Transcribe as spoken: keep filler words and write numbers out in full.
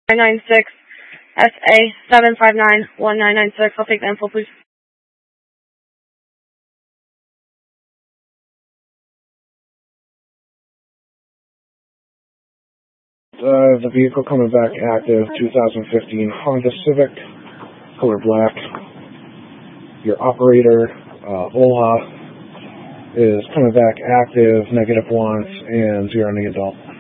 nine nine six S A seven five nine one nine nine six. I'll take the info, please. Uh, the vehicle coming back active, two thousand fifteen Honda Civic, color black. Your operator, uh, Ola, is coming back active, negative once, and zero on the adult.